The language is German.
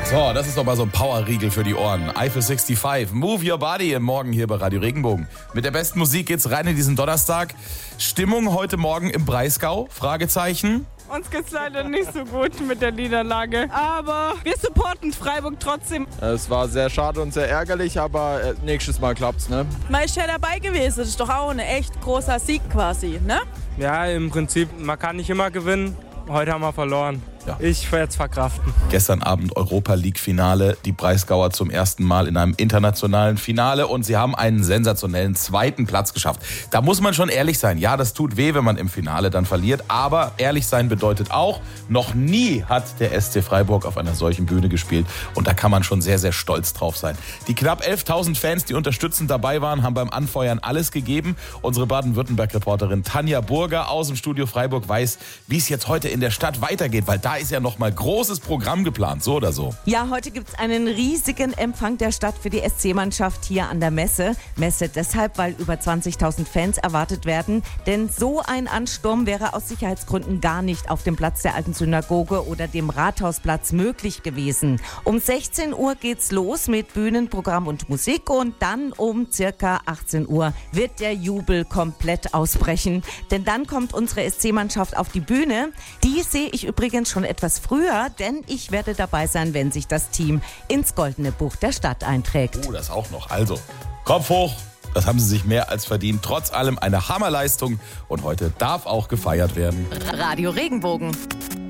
So, das ist doch mal so ein Powerriegel für die Ohren. Eiffel 65, Move Your Body, morgen hier bei Radio Regenbogen. Mit der besten Musik geht's rein in diesen Donnerstag. Stimmung heute Morgen im Breisgau? Fragezeichen. Uns geht's leider nicht so gut mit der Niederlage, aber wir supporten Freiburg trotzdem. Es war sehr schade und sehr ärgerlich, aber nächstes Mal klappt's, ne? Man ist ja dabei gewesen, das ist doch auch ein echt großer Sieg quasi, ne? Ja, im Prinzip, man kann nicht immer gewinnen. Heute haben wir verloren. Ja. Ich werde es verkraften. Gestern Abend Europa-League-Finale, die Breisgauer zum ersten Mal in einem internationalen Finale und sie haben einen sensationellen zweiten Platz geschafft. Da muss man schon ehrlich sein. Ja, das tut weh, wenn man im Finale dann verliert, aber ehrlich sein bedeutet auch, noch nie hat der SC Freiburg auf einer solchen Bühne gespielt und da kann man schon sehr, sehr stolz drauf sein. Die knapp 11.000 Fans, die unterstützend dabei waren, haben beim Anfeuern alles gegeben. Unsere Baden-Württemberg-Reporterin Tanja Burger aus dem Studio Freiburg weiß, wie es jetzt heute in der Stadt weitergeht, weil da ist ja noch mal großes Programm geplant, so oder so. Ja, heute gibt es einen riesigen Empfang der Stadt für die SC-Mannschaft hier an der Messe. Messe deshalb, weil über 20.000 Fans erwartet werden. Denn so ein Ansturm wäre aus Sicherheitsgründen gar nicht auf dem Platz der Alten Synagoge oder dem Rathausplatz möglich gewesen. Um 16 Uhr geht's los mit Bühnenprogramm und Musik und dann um circa 18 Uhr wird der Jubel komplett ausbrechen. Denn dann kommt unsere SC-Mannschaft auf die Bühne. Die sehe ich übrigens schon etwas früher, denn ich werde dabei sein, wenn sich das Team ins Goldene Buch der Stadt einträgt. Oh, das auch noch. Also, Kopf hoch. Das haben sie sich mehr als verdient. Trotz allem eine Hammerleistung. Und heute darf auch gefeiert werden. Radio Regenbogen.